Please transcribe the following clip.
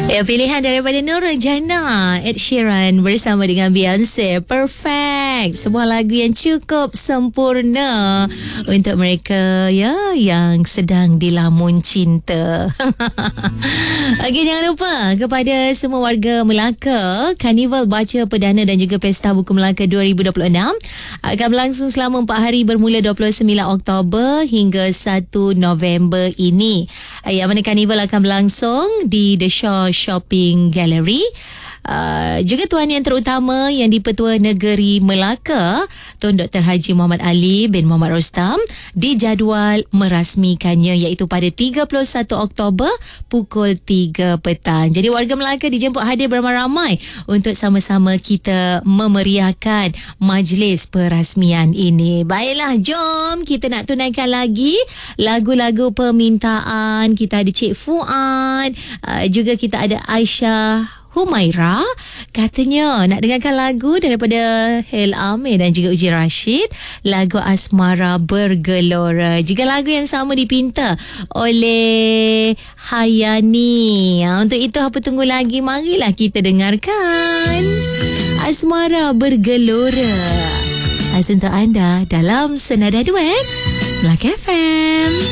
Ya, pilihan daripada Nurul Jana, Ed Sheeran bersama dengan Beyonce. Perfect. Sebuah lagu yang cukup sempurna untuk mereka ya yang sedang dilamun cinta. Okey, jangan lupa kepada semua warga Melaka, Karnival Baca Perdana dan juga Pesta Buku Melaka 2026 akan berlangsung selama 4 hari bermula 29 Oktober hingga 1 November ini. Yang mana Karnival akan berlangsung di The Shaw Shopping Gallery. Juga Tuan Yang Terutama yang di-Pertua Negeri Melaka, Tun Dr. Haji Muhammad Ali bin Muhammad Rostam, dijadual merasmikannya iaitu pada 31 Oktober pukul 3 petang. Jadi warga Melaka dijemput hadir beramai-ramai untuk sama-sama kita memeriahkan majlis perasmian ini. Baiklah, jom kita nak tunaikan lagi lagu-lagu permintaan. Kita ada Cik Fuad, juga kita ada Aisyah Humaira, katanya nak dengarkan lagu daripada Hel Amir dan juga Uji Rashid, lagu Asmara Bergelora. Juga lagu yang sama dipinta oleh Hayani. Untuk itu apa tunggu lagi, marilah kita dengarkan Asmara Bergelora untuk anda dalam Senada Duet Melaka FM.